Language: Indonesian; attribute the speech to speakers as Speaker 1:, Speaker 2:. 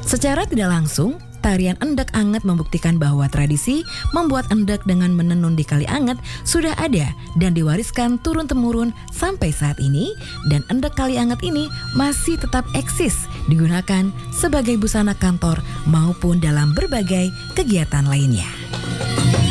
Speaker 1: Secara tidak langsung, tarian Endek Anget membuktikan bahwa tradisi membuat endek dengan menenun di Kali Anget sudah ada dan diwariskan turun-temurun sampai saat ini, dan endek Kali Anget ini masih tetap eksis digunakan sebagai busana kantor maupun dalam berbagai kegiatan lainnya.